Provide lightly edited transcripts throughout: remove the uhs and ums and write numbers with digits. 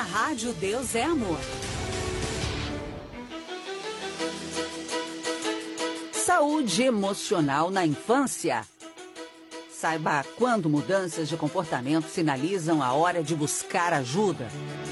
Rádio Deus é Amor. Saúde emocional na infância. Saiba quando mudanças de comportamento sinalizam a hora de buscar ajuda.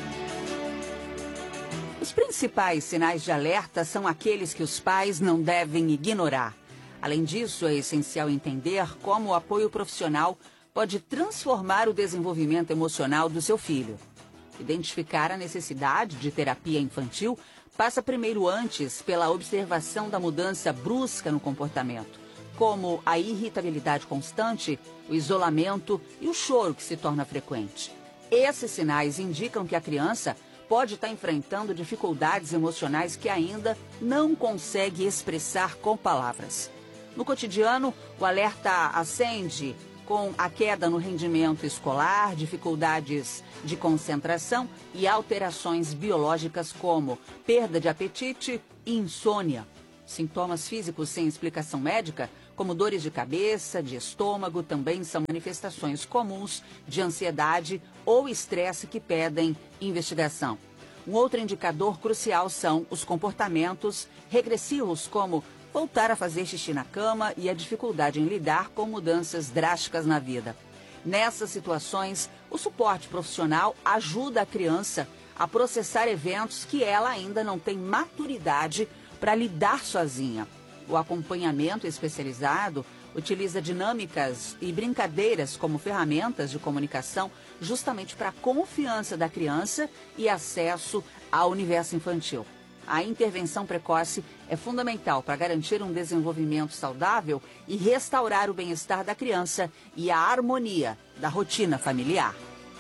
Os principais sinais de alerta são aqueles que os pais não devem ignorar. Além disso, é essencial entender como o apoio profissional pode transformar o desenvolvimento emocional do seu filho. Identificar a necessidade de terapia infantil passa primeiro antes pela observação da mudança brusca no comportamento, como a irritabilidade constante, o isolamento e o choro que se torna frequente. Esses sinais indicam que a criança pode estar enfrentando dificuldades emocionais que ainda não consegue expressar com palavras. No cotidiano, o alerta acende com a queda no rendimento escolar, dificuldades de concentração e alterações biológicas como perda de apetite e insônia. Sintomas físicos sem explicação médica, como dores de cabeça, de estômago, também são manifestações comuns de ansiedade ou estresse que pedem investigação. Um outro indicador crucial são os comportamentos regressivos, como voltar a fazer xixi na cama e a dificuldade em lidar com mudanças drásticas na vida. Nessas situações, o suporte profissional ajuda a criança a processar eventos que ela ainda não tem maturidade para lidar sozinha. O acompanhamento especializado utiliza dinâmicas e brincadeiras como ferramentas de comunicação justamente para a confiança da criança e acesso ao universo infantil. A intervenção precoce é fundamental para garantir um desenvolvimento saudável e restaurar o bem-estar da criança e a harmonia da rotina familiar.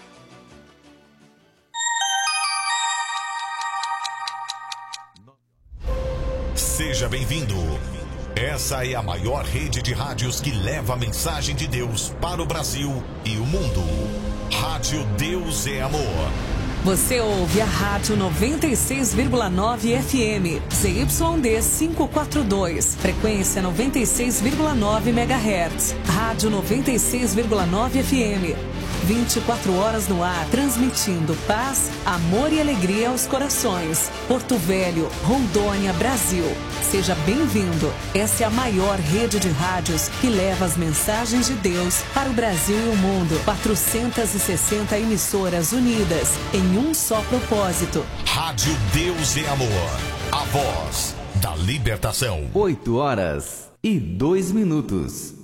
Seja bem-vindo. Essa é a maior rede de rádios que leva a mensagem de Deus para o Brasil e o mundo. Rádio Deus é Amor. Você ouve a Rádio 96,9 FM, ZYD 542, frequência 96,9 MHz. Rádio 96,9 FM, 24 horas no ar, transmitindo paz, amor e alegria aos corações. Porto Velho, Rondônia, Brasil. Seja bem-vindo. Essa é a maior rede de rádios que leva as mensagens de Deus para o Brasil e o mundo. 460 emissoras unidas em um só propósito. Rádio Deus é Amor. A voz da libertação. 8 horas e 2 minutos.